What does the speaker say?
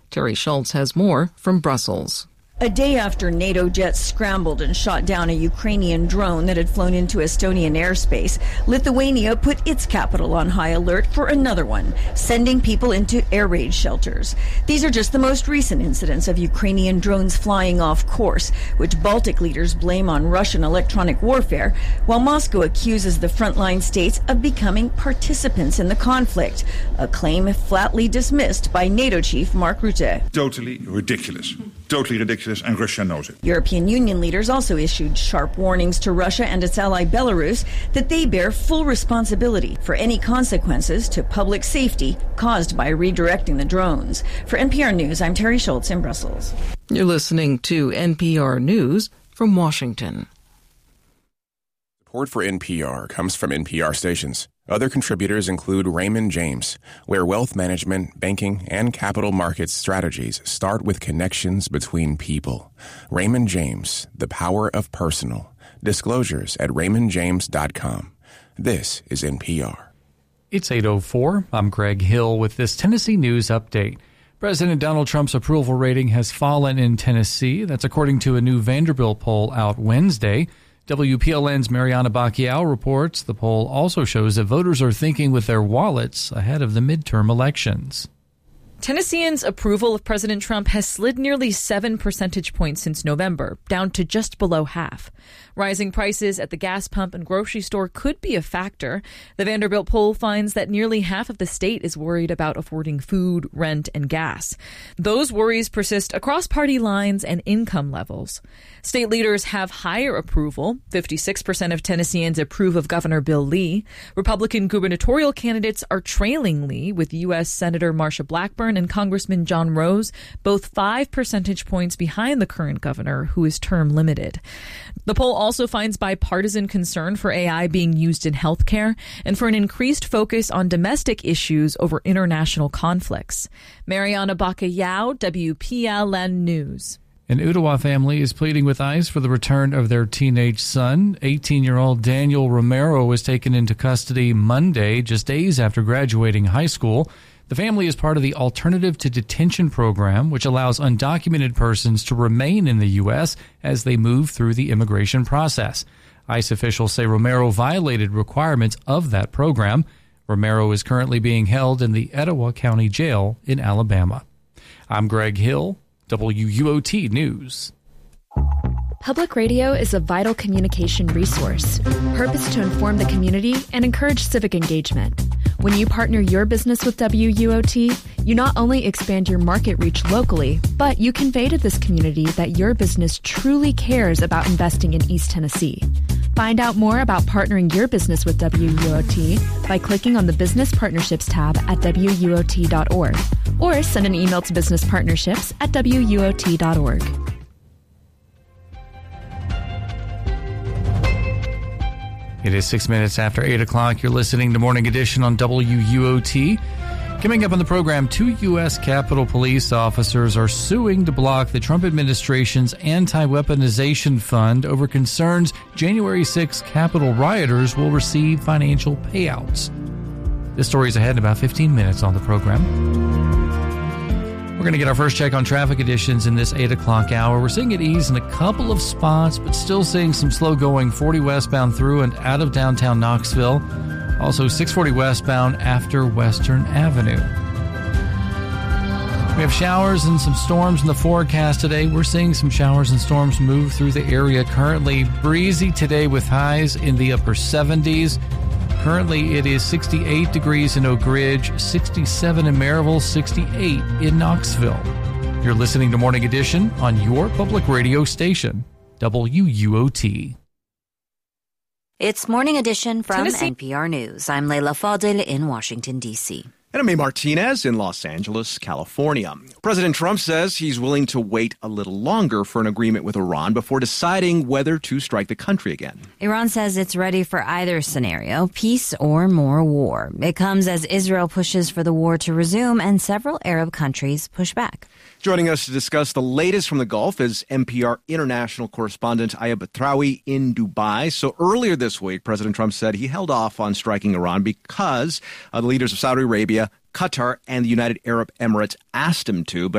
Terry Schultz has more from Brussels. A day after NATO jets scrambled and shot down a Ukrainian drone that had flown into Estonian airspace, Lithuania put its capital on high alert for another one, sending people into air raid shelters. These are just the most recent incidents of Ukrainian drones flying off course, which Baltic leaders blame on Russian electronic warfare, while Moscow accuses the frontline states of becoming participants in the conflict, a claim flatly dismissed by NATO chief Mark Rutte. Totally ridiculous. Totally ridiculous, and Russia knows it. European Union leaders also issued sharp warnings to Russia and its ally Belarus that they bear full responsibility for any consequences to public safety caused by redirecting the drones. For NPR News, I'm Terry Schultz in Brussels. You're listening to NPR News from Washington. Support for NPR comes from NPR stations. Other contributors include Raymond James, where wealth management, banking, and capital markets strategies start with connections between people. Raymond James, the power of personal. Disclosures at raymondjames.com. This is NPR. It's 8:04. I'm Greg Hill with this Tennessee News Update. President Donald Trump's approval rating has fallen in Tennessee. That's according to a new Vanderbilt poll out Wednesday. WPLN's Mariana Bacchiao reports the poll also shows that voters are thinking with their wallets ahead of the midterm elections. Tennesseans' approval of President Trump has slid nearly 7 percentage points since November, down to just below half. Rising prices at the gas pump and grocery store could be a factor. The Vanderbilt poll finds that nearly half of the state is worried about affording food, rent, and gas. Those worries persist across party lines and income levels. State leaders have higher approval. 56% of Tennesseans approve of Governor Bill Lee. Republican gubernatorial candidates are trailing Lee, with U.S. Senator Marsha Blackburn and Congressman John Rose, both 5 percentage points behind the current governor, who is term limited. The poll also finds bipartisan concern for AI being used in healthcare and for an increased focus on domestic issues over international conflicts. Mariana Bacchiao, WPLN News. An Ottawa family is pleading with ICE for the return of their teenage son. 18-year-old Daniel Romero was taken into custody Monday, just days after graduating high school. The family is part of the Alternative to Detention program, which allows undocumented persons to remain in the U.S. as they move through the immigration process. ICE officials say Romero violated requirements of that program. Romero is currently being held in the Etowah County Jail in Alabama. I'm Greg Hill, WUOT News. Public radio is a vital communication resource, purposed to inform the community and encourage civic engagement. When you partner your business with WUOT, you not only expand your market reach locally, but you convey to this community that your business truly cares about investing in East Tennessee. Find out more about partnering your business with WUOT by clicking on the Business Partnerships tab at WUOT.org or send an email to businesspartnerships@WUOT.org. It is 6 minutes after 8 o'clock. You're listening to Morning Edition on WUOT. Coming up on the program, 2 U.S. Capitol Police officers are suing to block the Trump administration's anti-weaponization fund over concerns January 6 Capitol rioters will receive financial payouts. This story is ahead in about 15 minutes on the program. We're going to get our first check on traffic conditions in this 8 o'clock hour. We're seeing it ease in a couple of spots, but still seeing some slow going 40 westbound through and out of downtown Knoxville. Also 640 westbound after Western Avenue. We have showers and some storms in the forecast today. We're seeing some showers and storms move through the area. Currently breezy today with highs in the upper 70s. Currently, it is 68 degrees in Oak Ridge, 67 in Maryville, 68 in Knoxville. You're listening to Morning Edition on your public radio station, WUOT. It's Morning Edition from NPR News. I'm Leila Fadel in Washington, D.C. And I'm A. Martinez in Los Angeles, California. President Trump says he's willing to wait a little longer for an agreement with Iran before deciding whether to strike the country again. Iran says it's ready for either scenario, peace or more war. It comes as Israel pushes for the war to resume and several Arab countries push back. Joining us to discuss the latest from the Gulf is NPR international correspondent Aya Batrawi in Dubai. So earlier this week, President Trump said he held off on striking Iran because the leaders of Saudi Arabia, Qatar, and the United Arab Emirates asked him to. But